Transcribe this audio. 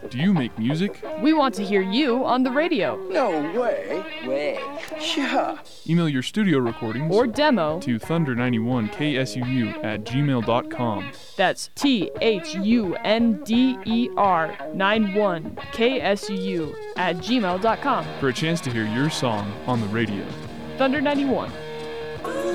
Do you make music? We want to hear you on the radio. No way. Yeah. Email your studio recordings Or demo to thunder91ksuu@gmail.com. That's THUNDER91KSUU@gmail.com. for a chance to hear your song on the radio. Thunder 91.